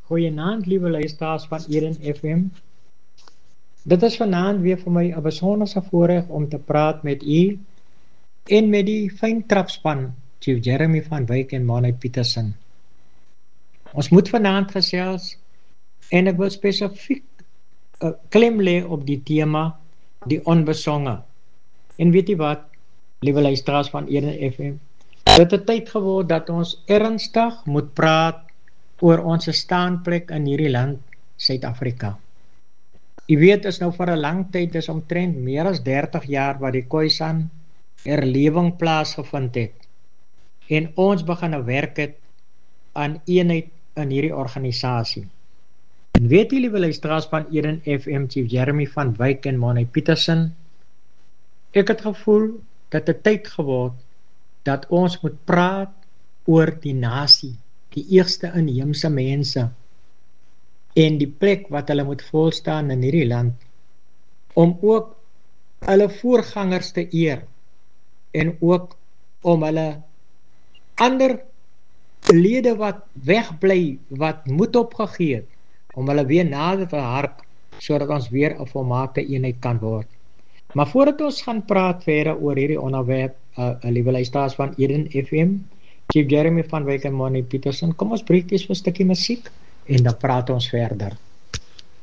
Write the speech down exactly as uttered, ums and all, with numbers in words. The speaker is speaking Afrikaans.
Goeienaand, lieve luisteraars van Eden F M. Dit is vanaand weer vir my 'n besonderse voorreg om te praat met u en met die fyntrapspan, Chief Jeremy van Wyk en Monnie Petersen. Ons moet vanaand gesels en ek wil spesifiek uh, klem lê op die tema die onbesonge. En weet jy wat, lieve luisteraars van Eden F M, dit het tyd geword dat ons ernstig moet praat oor ons staanplek in hierdie land, Suid-Afrika. U weet, is nou vir 'n lang tyd, dis omtrent meer as dertig jaar wat die Khoisan herlewing plaasgevind het. En ons begin werk het aan eenheid in hierdie organisasie. En weet jy, liewe luisteraars van Eden F M, Chief Jeremy van Wyk en Monnie Petersen, ek het gevoel dat dit tyd geword dat ons moet praat oor die nasie, die eerste inheemse mense en die plek wat hulle moet volstaan in hierdie land, om ook hulle voorgangers te eer en ook om hulle ander lede wat wegbly, wat moed opgegee het, om hulle weer nader te hark, sodat ons weer 'n volmaakte eenheid kan word. Maar voordat ons gaan praat verder oor hierdie onderwerp, uh, uh, liewe luisteraars van Eden F M, Chief Jeremy van Wyk en Monnie Petersen, kom ons breek eers vir 'n stukkie musiek en dan praat ons verder.